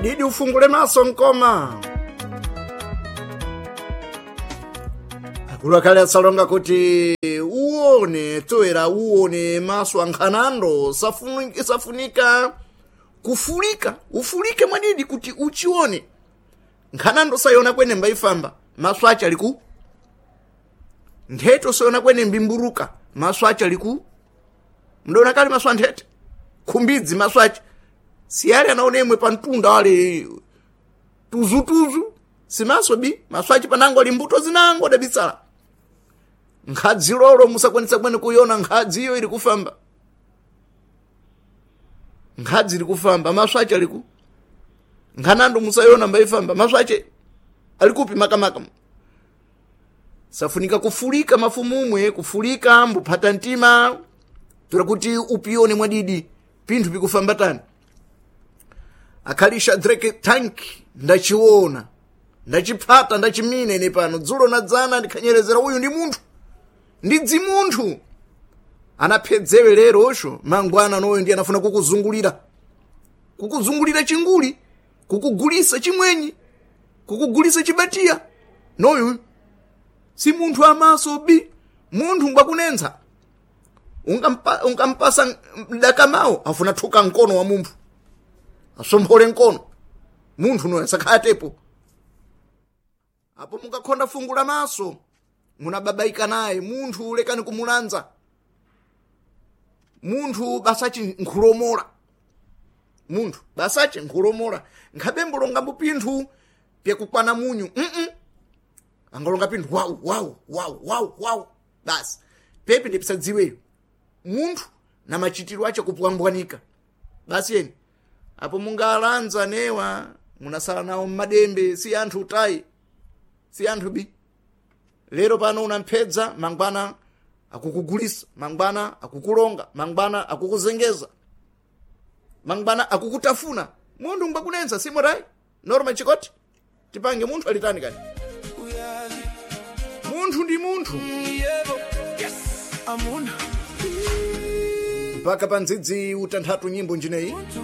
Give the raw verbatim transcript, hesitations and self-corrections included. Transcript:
Mwadidi ufungule maso nkoma. Akulu akale asalonga kuti uone toera uone maso ankhanando safunika, safunika kufulika ufulike mwadidi kuti uchione nkhanando sayona kwene mbaifamba maso acha liku ntheto sayona kwene mbimburuka maso acha liku mdona kali maso anthete kumbidzi maso acha siyali anaonemwe pantunda wale tuzu tuzu simaso bi maso acha panango limbuto zinango dabitsala nkadzi lolo musakwanisa kwene kuyona nkadzi iyo ili kufamba nkadzi ili kufamba maso acha liku nkhanando musayona mbaifamba maso acha alikupi makamaka safunika kufulika mafumumwe kufulika mbupata ntima tura kuti upione mwadidi pinthu pikufamba tani akalisha dreke tank ndachiona ndachipata ndachimine ne pano dzulo na dzana ndikanyerezera uyu ndi munthu ndidzi munthu anapedzewe lero osho mangwana noyo ndi anafuna kukuzungulira kukuzungulira chinguli kukugulisa chimwenyi kukugulisa chibatia noyo si munthu amaso bi munthu ngwakunenza ungampa ungampasa mdakamao afuna thuka nkono wa munthu asomphole nkono munthu noyo sakhatepo apo mungakhonda fungula maso munababaika naye munthu lekani kumulanza munthu basachi nkhulomola munthu basachi nkhulomola nkhabembulonga mpinthu pyakukwana munyu mhm angolonga pinthu wow wow wow wow wow basi pepe ndipisadziweyo munthu na machitiro acha kupwambwanika basi yeni apo mungalanza newa munasala nawo madembe si anthu utai si anthu bi lero pano unampedza mangwana akukugulisa mangwana akukulonga mangwana akukuzengeza mangwana akukutafuna munthu ngbakunenza si morai norma chikoti tipange munthu alitani kani munthu ndi munthu mpaka pandzidzi utanthatu nyimbo njineyi